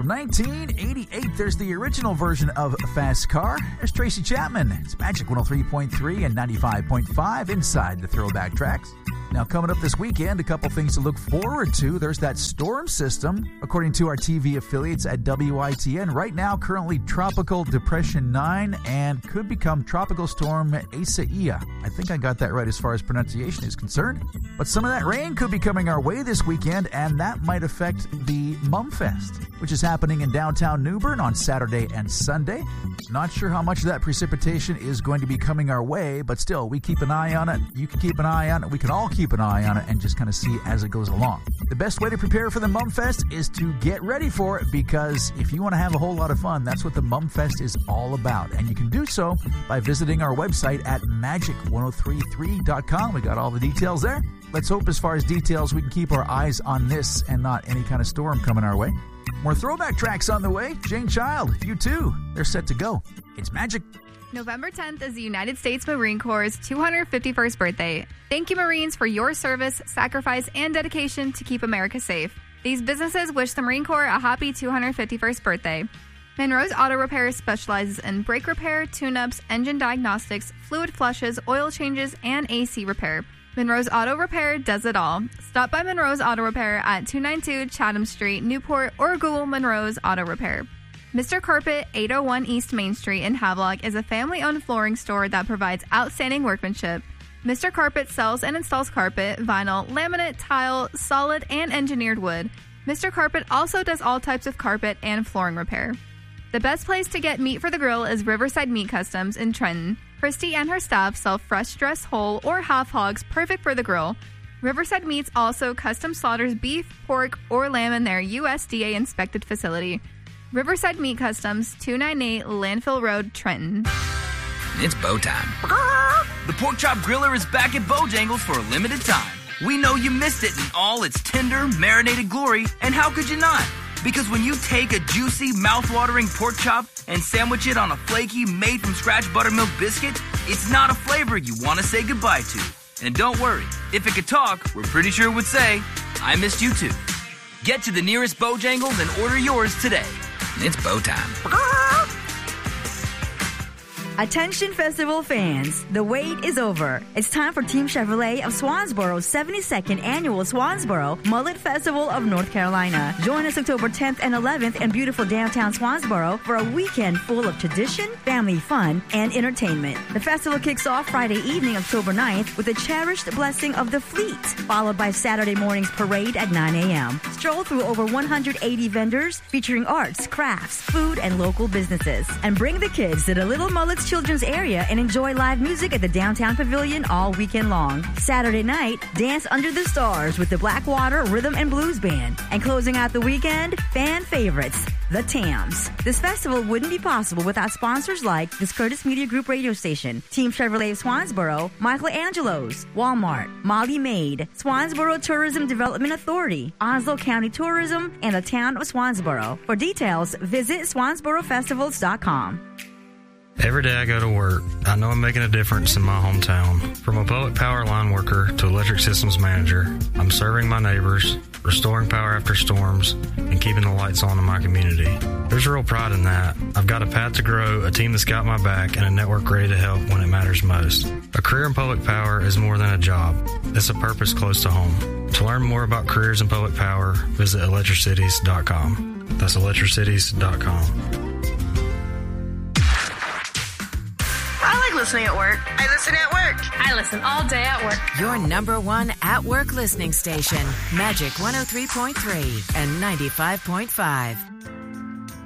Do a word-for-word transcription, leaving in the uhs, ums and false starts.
From nineteen eighty-eight, there's the original version of Fast Car. There's Tracy Chapman. It's Magic one oh three point three and ninety-five point five inside the Throwback Tracks. Now, coming up this weekend, a couple things to look forward to. There's that storm system, according to our T V affiliates at W I T N. Right now, currently Tropical Depression nine and could become Tropical Storm Isaiah. I think I got that right as far as pronunciation is concerned. But some of that rain could be coming our way this weekend, and that might affect the Mumfest, which is happening in downtown New Bern on Saturday and Sunday. Not sure how much of that precipitation is going to be coming our way, but still, we keep an eye on it. You can keep an eye on it. We can all keep an eye on it and just kind of see as it goes along. The best way to prepare for the Mumfest is to get ready for it, because if you want to have a whole lot of fun, that's what the Mumfest is all about. And you can do so by visiting our website at magic ten thirty-three dot com. We got all the details there. Let's hope as far as details, we can keep our eyes on this and not any kind of storm coming our way. More throwback tracks on the way. Jane Child, you too. They're set to go. It's Magic. November tenth is the United States Marine Corps' two hundred fifty-first birthday. Thank you, Marines, for your service, sacrifice, and dedication to keep America safe. These businesses wish the Marine Corps a happy two hundred fifty-first birthday. Monroe's Auto Repair specializes in brake repair, tune-ups, engine diagnostics, fluid flushes, oil changes, and A C repair. Monroe's Auto Repair does it all. Stop by Monroe's Auto Repair at two ninety-two Chatham Street, Newport, or Google Monroe's Auto Repair. Mister Carpet, eight oh one East Main Street in Havelock, is a family-owned flooring store that provides outstanding workmanship. Mister Carpet sells and installs carpet, vinyl, laminate, tile, solid, and engineered wood. Mister Carpet also does all types of carpet and flooring repair. The best place to get meat for the grill is Riverside Meat Customs in Trenton. Christy and her staff sell fresh dressed whole or half hogs perfect for the grill. Riverside Meats also custom slaughters beef, pork, or lamb in their U S D A-inspected facility. Riverside Meat Customs, two ninety-eight Landfill Road, Trenton. It's bow time. The Pork Chop Griller is back at Bojangles for a limited time. We know you missed it in all its tender, marinated glory, and how could you not? Because when you take a juicy, mouth-watering pork chop and sandwich it on a flaky, made-from-scratch buttermilk biscuit, it's not a flavor you want to say goodbye to. And don't worry, if it could talk, we're pretty sure it would say, I missed you too. Get to the nearest Bojangles and order yours today. It's bow time. Attention festival fans, the wait is over. It's time for Team Chevrolet of Swansboro's seventy-second Annual Swansboro Mullet Festival of North Carolina. Join us October tenth and eleventh in beautiful downtown Swansboro for a weekend full of tradition, family fun, and entertainment. The festival kicks off Friday evening, October ninth, with a cherished blessing of the fleet, followed by Saturday morning's parade at nine a.m. Stroll through over one hundred eighty vendors featuring arts, crafts, food, and local businesses. And bring the kids to the Little Mullets Children's Area and enjoy live music at the Downtown Pavilion all weekend long. Saturday night, dance under the stars with the Blackwater Rhythm and Blues Band. And closing out the weekend, fan favorites, the Tams. This festival wouldn't be possible without sponsors like this Curtis Media Group radio station, Team Chevrolet of Swansboro, Michael Angelo's, Walmart, Molly Maid, Swansboro Tourism Development Authority, Onslow County Tourism, and the town of Swansboro. For details, visit swansboro festivals dot com. Every day I go to work, I know I'm making a difference in my hometown. From a public power line worker to electric systems manager, I'm serving my neighbors, restoring power after storms, and keeping the lights on in my community. There's real pride in that. I've got a path to grow, a team that's got my back, and a network ready to help when it matters most. A career in public power is more than a job. It's a purpose close to home. To learn more about careers in public power, visit electricities dot com. That's electricities dot com. I like listening at work. I listen at work. I listen all day at work. Your number one at-work listening station, Magic one oh three point three and ninety-five point five.